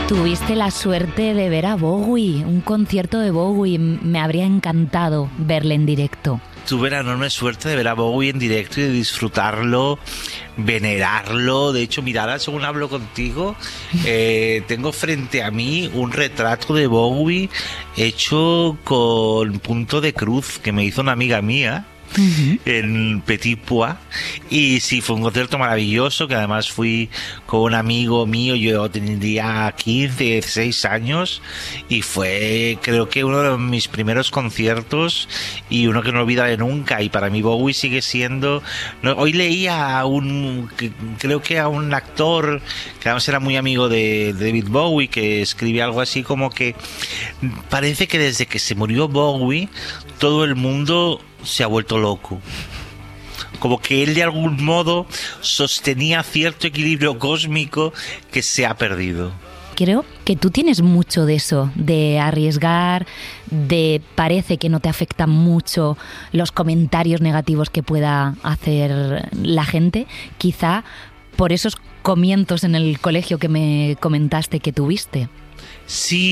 Tuviste la suerte de ver a Bowie, un concierto de Bowie. Me habría encantado verle en directo. Tuve la enorme suerte de ver a Bowie en directo y de disfrutarlo, venerarlo. De hecho, mira, ahora según hablo contigo, tengo frente a mí un retrato de Bowie hecho con punto de cruz que me hizo una amiga mía. En Petit Pois, y sí, fue un concierto maravilloso, que además fui con un amigo mío. Yo tendría 15, 16 años y fue, creo que uno de mis primeros conciertos y uno que no olvidaré nunca. Y para mí Bowie sigue siendo, hoy leía creo que a un actor que además era muy amigo de David Bowie, que escribe algo así como que parece que desde que se murió Bowie todo el mundo se ha vuelto loco. Como que él de algún modo sostenía cierto equilibrio cósmico que se ha perdido. Creo que tú tienes mucho de eso, de arriesgar, de parece que no te afectan mucho los comentarios negativos que pueda hacer la gente. Quizá por esos comienzos en el colegio que me comentaste que tuviste. Sí,